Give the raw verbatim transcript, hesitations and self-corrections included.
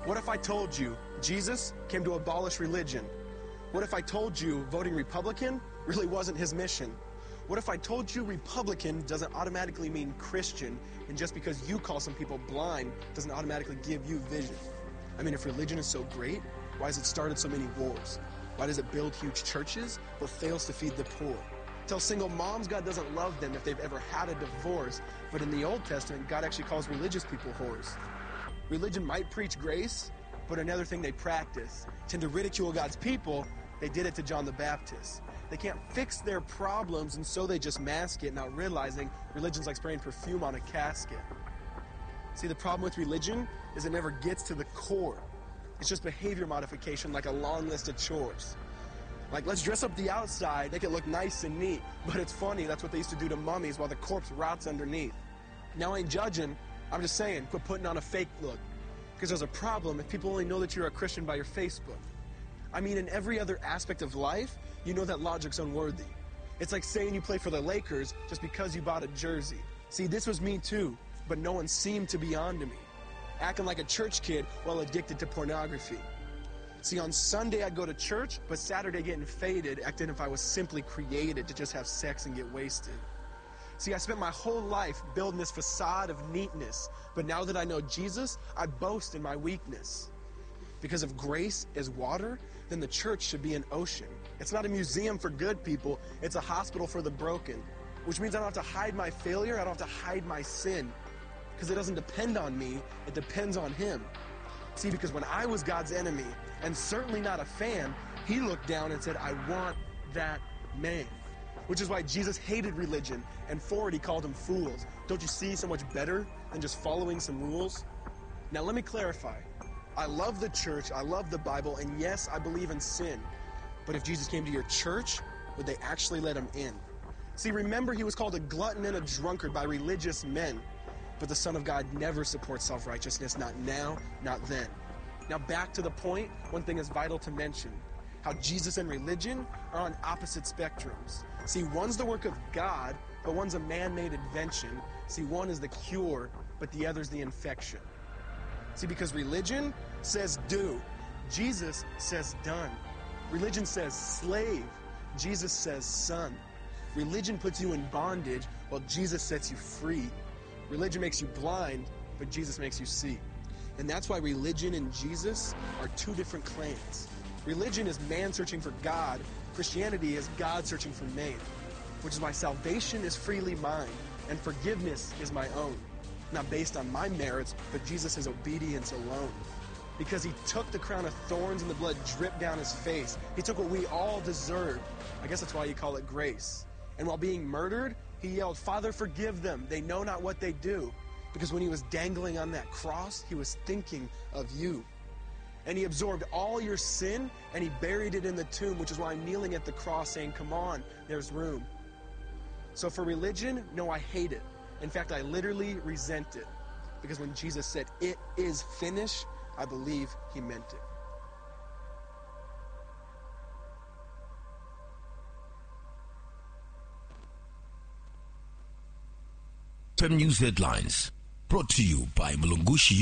What if I told you Jesus came to abolish religion? What if I told you voting Republican really wasn't his mission? What if I told you Republican doesn't automatically mean Christian, and just because you call some people blind doesn't automatically give you vision? I mean, if religion is so great, why has it started so many wars? Why does it build huge churches but fails to feed the poor? Tell single moms God doesn't love them if they've ever had a divorce, but in the Old Testament, God actually calls religious people whores. Religion might preach grace, but another thing they practice. Tend to ridicule God's people. They did it to John the Baptist. They can't fix their problems, and so they just mask it, not realizing religion's like spraying perfume on a casket. See, the problem with religion is it never gets to the core. It's just behavior modification, like a long list of chores. Like, let's dress up the outside, make it look nice and neat. But it's funny, that's what they used to do to mummies while the corpse rots underneath. Now, I ain't judging, I'm just saying, quit putting on a fake look. Because there's a problem if people only know that you're a Christian by your Facebook. I mean, in every other aspect of life, you know that logic's unworthy. It's like saying you play for the Lakers just because you bought a jersey. See, this was me too, but no one seemed to be on to me. Acting like a church kid while addicted to pornography. See, on Sunday I'd go to church, but Saturday getting faded, acting if I was simply created to just have sex and get wasted. See, I spent my whole life building this facade of neatness, but now that I know Jesus, I boast in my weakness. Because if grace is water, then the church should be an ocean. It's not a museum for good people, it's a hospital for the broken. Which means I don't have to hide my failure, I don't have to hide my sin. Because it doesn't depend on me, it depends on Him. See, because when I was God's enemy, and certainly not a fan, He looked down and said, I want that man. Which is why Jesus hated religion, and for it He called them fools. Don't you see so much better than just following some rules? Now let me clarify. I love the church, I love the Bible, and yes, I believe in sin. But if Jesus came to your church, would they actually let Him in? See, remember He was called a glutton and a drunkard by religious men. But the Son of God never supports self-righteousness, not now, not then. Now back to the point, one thing is vital to mention. How Jesus and religion are on opposite spectrums. See, one's the work of God, but one's a man-made invention. See, one is the cure, but the other's the infection. See, because religion says do. Jesus says done. Religion says slave. Jesus says son. Religion puts you in bondage, while Jesus sets you free. Religion makes you blind, but Jesus makes you see. And that's why religion and Jesus are two different clans. Religion is man searching for God. Christianity is God searching for man. Which is why salvation is freely mine, and forgiveness is my own. Not based on my merits, but Jesus' obedience alone. Because He took the crown of thorns and the blood dripped down His face. He took what we all deserved. I guess that's why you call it grace. And while being murdered, He yelled, Father, forgive them. They know not what they do. Because when He was dangling on that cross, He was thinking of you. And He absorbed all your sin, and He buried it in the tomb, which is why I'm kneeling at the cross saying, come on, there's room. So for religion, no, I hate it. In fact, I literally resent it. Because when Jesus said, it is finished, I believe He meant it. News headlines brought to you by Mulungushi